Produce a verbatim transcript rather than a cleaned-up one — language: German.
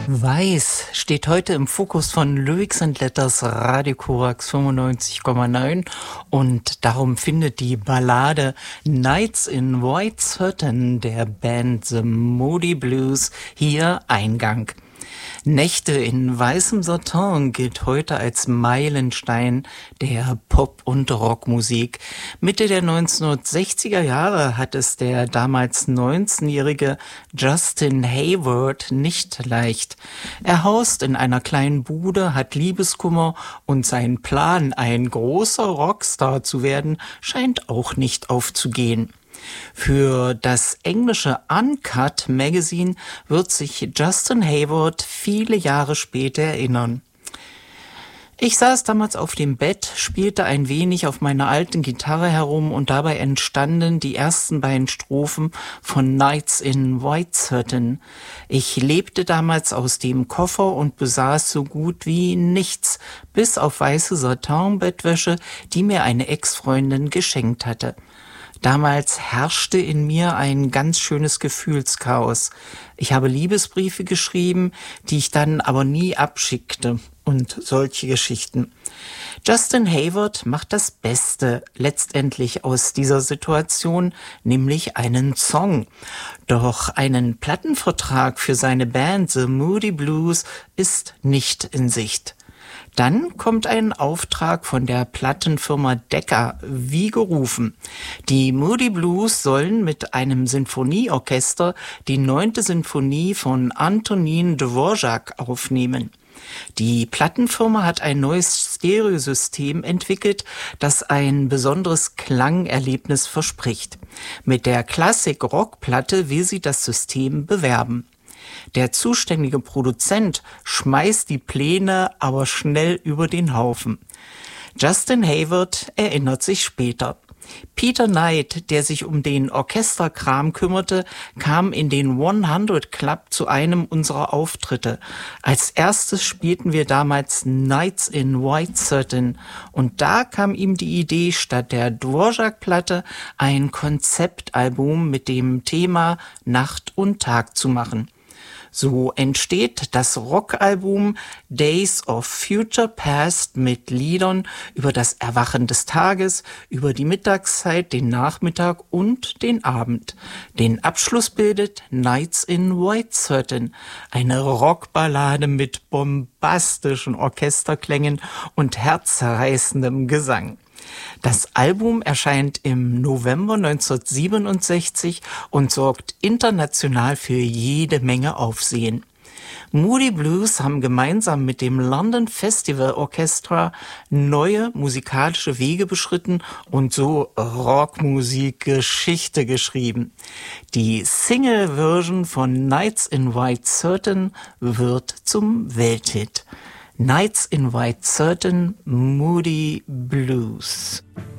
Weiß steht heute im Fokus von Lyrics and Letters Radio Korax fünfundneunzig Komma neun und darum findet die Ballade Nights in White Satin der Band The Moody Blues hier Eingang. Nächte in weißem Satin gilt heute als Meilenstein der Pop- und Rockmusik. Mitte der neunzehnhundertsechziger Jahre hat es der damals neunzehnjährige Justin Hayward nicht leicht. Er haust in einer kleinen Bude, hat Liebeskummer und sein Plan, ein großer Rockstar zu werden, scheint auch nicht aufzugehen. Für das englische Uncut Magazine wird sich Justin Hayward viele Jahre später erinnern. Ich saß damals auf dem Bett, spielte ein wenig auf meiner alten Gitarre herum und dabei entstanden die ersten beiden Strophen von Nights in White Satin. Ich lebte damals aus dem Koffer und besaß so gut wie nichts, bis auf weiße Satin-Bettwäsche, die mir eine Ex-Freundin geschenkt hatte. Damals herrschte in mir ein ganz schönes Gefühlschaos. Ich habe Liebesbriefe geschrieben, die ich dann aber nie abschickte und solche Geschichten. Justin Hayward macht das Beste letztendlich aus dieser Situation, nämlich einen Song. Doch einen Plattenvertrag für seine Band The Moody Blues ist nicht in Sicht. Dann kommt ein Auftrag von der Plattenfirma Decca, wie gerufen. Die Moody Blues sollen mit einem Sinfonieorchester die neunte Sinfonie von Antonin Dvorak aufnehmen. Die Plattenfirma hat ein neues Stereosystem entwickelt, das ein besonderes Klangerlebnis verspricht. Mit der Klassik-Rock-Platte will sie das System bewerben. Der zuständige Produzent schmeißt die Pläne aber schnell über den Haufen. Justin Hayward erinnert sich später. Peter Knight, der sich um den Orchesterkram kümmerte, kam in den hundert Club zu einem unserer Auftritte. Als erstes spielten wir damals Nights in White Satin und da kam ihm die Idee, statt der Dvorak-Platte ein Konzeptalbum mit dem Thema Nacht und Tag zu machen. So entsteht das Rockalbum Days of Future Past mit Liedern über das Erwachen des Tages, über die Mittagszeit, den Nachmittag und den Abend. Den Abschluss bildet Nights in White Satin, eine Rockballade mit bombastischen Orchesterklängen und herzzerreißendem Gesang. Das Album erscheint im November neunzehnhundertsiebenundsechzig und sorgt international für jede Menge Aufsehen. Moody Blues haben gemeinsam mit dem London Festival Orchestra neue musikalische Wege beschritten und so Rockmusik-Geschichte geschrieben. Die Single-Version von Nights in White Satin wird zum Welthit. Nights in White Satin, Moody Blues.